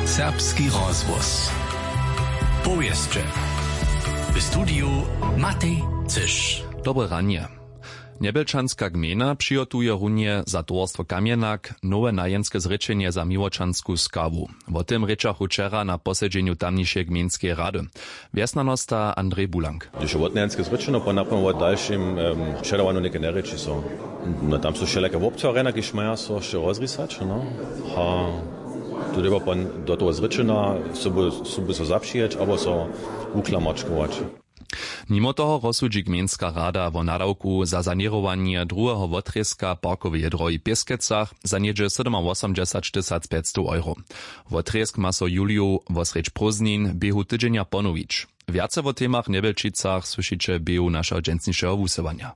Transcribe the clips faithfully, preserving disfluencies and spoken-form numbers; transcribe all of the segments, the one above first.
Serbski rozhłos. Powieszcze. W studiu Matej Cysz. Dobre ranie. Niebelčanská gmina přijotuje runje za towarstwo Kamienak nowe najenske zrečenie za miłočansku skawu. O tym rečachu wczera na posiedzeniu tamniejszej gminskiej rady. Wiesnanosta Andrzej Bulank. Jeśli wodnianskie zrečeno, po napom o dalszym przedawaniu nie generyczy są. No tam są wszelakie woptwarena, kiż mają so jeszcze rozrysać, no. Ha, tu trzeba pan do toho zrečena sobie so zapřijeć, albo so uklamačkować. Mimo toho rozsudzi gminska rada o nadawku za sanerowanie drugiego wotrieska parkowej drogi w Pieskecach za niedzie osiemdziesiąt tysięcy pięćset euro. Wotriesk ma so Juliu wosrecz Proznin biehu tydzienia ponowić. Więcej o temach Niebelčicach słyszycie biehu naszego dżęsniejszego wusywania.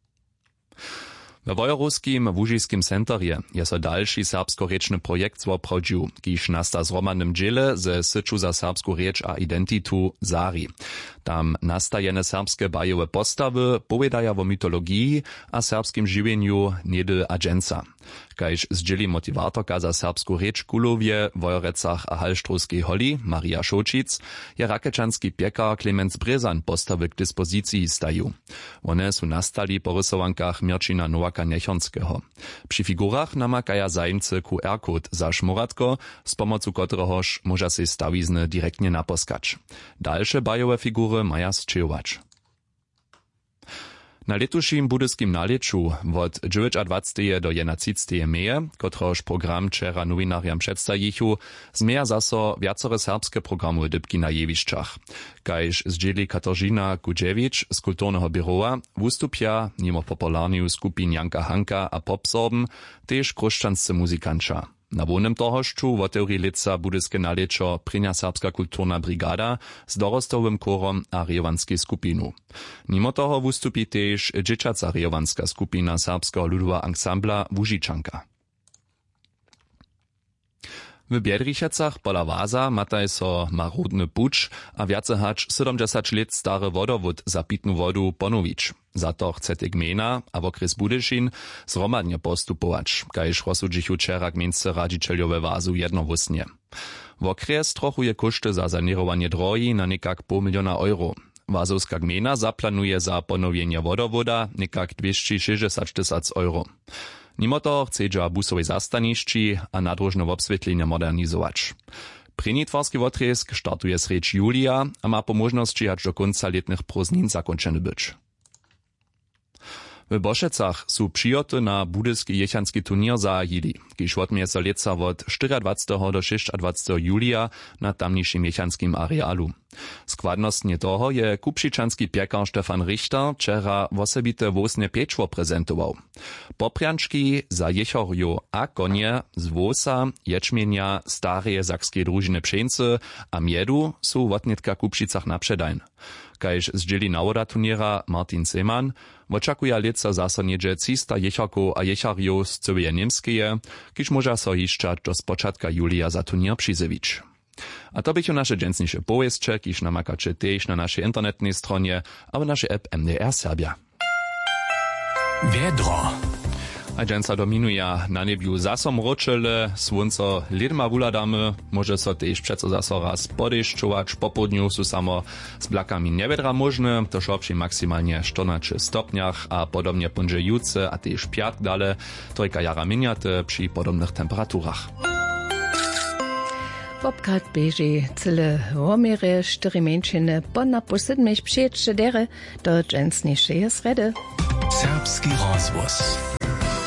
W Wojorowskim Łužijskim centerje je so dalszy serbsko-rečny projekt zwoprawdził, kiż nasta zromadnym dziele ze syczu za serbsku rzecz a identitu Zari. Tam nastajene serbskie bajowe postawy powiedaja o mitologii a serbskim żywieniu niedy a dżęca. Kajż zdzieli motivatorka za serbsku rzecz Kulowie, Wojorecach a Halštrovskej holi, Maria Šočic, je rakečanski piekar Klemens Brezan postawy k dyspozycji staju. One su nastali po rysowankach Mirčina Nowaka Nechonského. Przy figurach namakaja zajmcy Q R-kod za szmuratko, z pomocu któregoż może się stawizny direktnie naposkać. Dalsze bajowe figury maja zczywać. Na letušim budyskim naleczu od dwudziestego do jedenastego meje, kotreż program wczera nowinariam przedstawichu, zmieja zaso wiacore serbskie programy dybki na jewiszczach. Kajż zdzieli Katarzyna Kudziewicz z Kulturnego Biroa wystupia nimo popularniu skupin Janka Hanka a Popsorben, też kruszczanscy muzykanča. Na wonym tohošću w teorii lica budyskie naleczo Prynia Serbska kulturna brigada z dorostowym korom a rejowanskiej skupinu. Mimo toho wystupi też dzieciaca rejowanska skupina serbskiego ludowego ansambla Łužičanka. W Biedrichecach pola Waza mataj so marudny pucz a wiace hacz siedemdziesiąt lat stary wodowód za pitnu wodu ponowić. Za to chcete gmina, a w okres Budyšin zromadnie postupować, kajż rozsudžichu wczera gminscy radzicieljowe Wazu jednowusnie. W okres trochu je koszty za sanerowanie drogi na nekak pół miliona euro. Wazowska gmina zaplanuje za ponowienie wodowoda nekak dwieście sześćdziesiąt tysięcy euro. Mimo to chcedźa busowej zastanišći a nadrożne obswietlenie modernizować. Prenitwarski wotriesk startuje sreć julija, a ma po możności aż do końca letnych prózdnin zakończony być. W Bošecach su přijoty na budyski jechanski turnier zahili, kiž odmije so leca od dwudziestego do dwudziestego julija na tamniejszym jechanskim arealu. Składnostnie toho je kupšičanski piekar Stefan Richter wczera wosebite wosne pieczwo prezentował. Poprianczki za jechorju a konie z wosa, ječmienia, stareje sakskie družine pšence a miedu su w odnetka Kupšicach napředajn. Kajž zdzieli nawoda turniera Martin Seemann, oczakuje leca zaso niedzie trzysta jecharków a jecharjów z całej Niemskeje, kiż może so hiszczać do spočatka julija za turnier přizewić. A to bychu nasze dżęsniejsze powieszcze, kiż namakacie też na naszej internetnej stronie, a w naszej app M D R Serbia. Wiedro. A dżęca dominuje na niebiu zaso mroczele, słońco ledma wuladamy, może so też przeco zaso raz podejszczować, po południu su samo z blakami niewiedra możne, to szopši maksymalnie czternaście stopniach, a podobnie punże jutce, a też piatk dale, trojka jara miniate przy podobnych temperaturach. Popkat beži cele omire, štyri menšine, po na posedmeš pšeč dere, do dżęsniejszej sredy. Serbski rozhłos.